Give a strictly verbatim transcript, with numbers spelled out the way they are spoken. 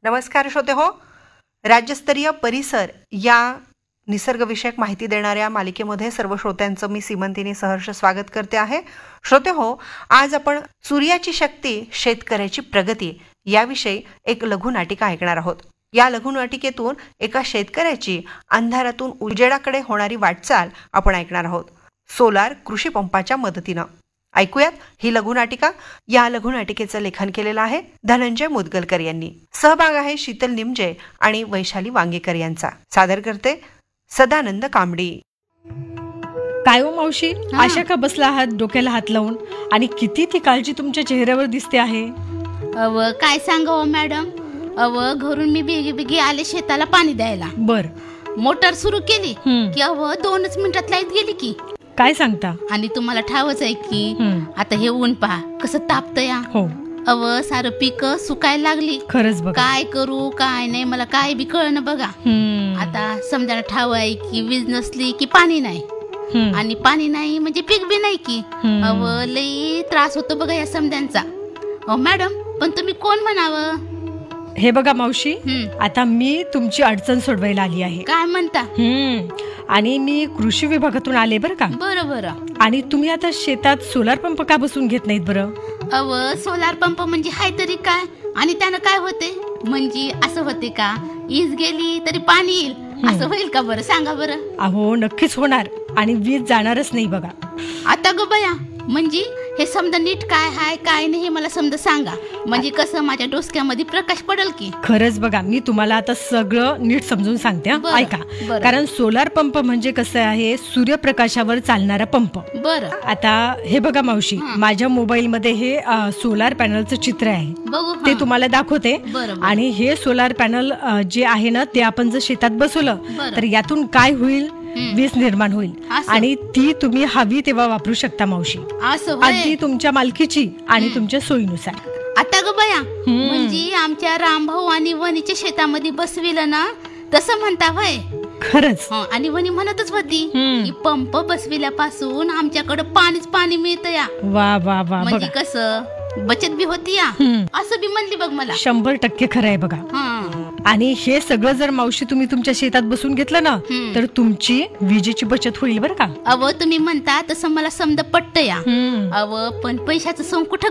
नमस्कार श्रोते हो, राज्यस्तरीय परिसर या निसर्गविषयक माहिती देणाऱ्या मालिकेमध्ये सर्व श्रोत्यांचं मी सीमंतिनी सहर्ष स्वागत करते आहे. श्रोते हो, आज आपण सूर्याची शक्ती शेतकऱ्याची प्रगती याविषयी एक लघुनाटिका ऐकणार आहोत. या लघुनाटिकेतून एका शेतकऱ्याची अंधारातून उजेडाकडे होणारी वाटचाल आपण ऐकणार आहोत, सोलार कृषी पंपाच्या मदतीनं. ऐकूयात ही लघुनाटिका. या लघुनाटिकेचं लेखन केलेलं आहे धनंजय मुदगलकर यांनी. सहभाग आहे शीतल निमजे आणि वैशाली वांगेकर यांचा. सादर करते सदानंद कांबडी. काय हो मावशी, आशा का बसला आहात डोक्याला हात लावून? आणि किती ती काळजी तुमच्या चेहऱ्यावर दिसते आहे. अव काय सांगावं मॅडम, अव घरून मी बेगी बेगी आले शेताला पाणी द्यायला. बर, मोटर सुरू केली की अव दोनच मिनिटात लाईट गेली की. काय सांगता? आणि तुम्हाला ठावच आहे की आता हे ऊन पहा कसं तापतंय. हो, अव सारं पीक सुकायला लागली. खरंच बघा, काय करू काय नाही मला काय बी कळणं बघा. आता समजायला ठाव आहे की वीज नसली की पाणी नाही, आणि पाणी नाही म्हणजे पीक बी नाही की. अव लई त्रास होतो बघा या समद्यांचा. अहो मॅडम, पण तुम्ही कोण म्हणावं? हे बघा मावशी, आता मी तुमची अडचण सोडवायला आली आहे. काय म्हणता? हम्म आणि मी कृषी विभागातून आले बरं का. बरं बरं. आणि तुम्ही आता शेतात सोलार पंप का बसून घेत नाहीत बरं? अव सोलार पंप म्हणजे हाय तरी काय, आणि त्यानं काय होते म्हणजे असं होते का वीज गेली तरी पाणी येईल असं होईल का बरं सांगा बरं? अहो नक्कीच होणार, आणि वीज जाणारच नाही बघा. आता ग बया, म्हणजे हे समजा नीट काय हाय काय नाही हे मला समजा सांगा, म्हणजे कसं माझ्या डोसक्यामध्ये प्रकाश पडेल की. खरंच बघा, मी तुम्हाला आता सगळं नीट समजून सांगते. ऐका, कारण सोलार पंप म्हणजे कसं आहे, सूर्यप्रकाशावर चालणारा पंप. बरं. आता हे बघा मावशी, माझ्या मोबाईल मध्ये हे सोलार पॅनलचं चित्र आहे, बघू ते तुम्हाला दाखवते. आणि हे सोलार पॅनल जे आहे ना, ते आपण जर शेतात बसवलं तर यातून काय होईल, वीज निर्माण होईल, आणि ती तुम्ही हवी तेव्हा वापरू शकता मावशी, अगदी तुमच्या मालकीची आणि तुमच्या सोयीनुसार. आता ग बया, म्हणजे आमच्या रामभाऊ आणि वनीच्या शेतामध्ये बसविलं ना तसं म्हणता होय? खरंच. आणि वनी म्हणतच होती की पंप बसविल्यापासून आमच्याकडे पाणीच पाणी मिळतं या. वा वा वा, म्हणजे कसं बचत बी होती या, असं बी म्हणली बघ मला. शंभर टक्के खरं आहे बघा. आणि हे सगळं जर मावशी तुम्ही तुमच्या शेतात बसून घेतलं ना, तर तुमची विजेची बचत होईल बरं का. अव तुम्ही म्हणता तसं मला समजा पटत या. अव पण पैशाचं संकट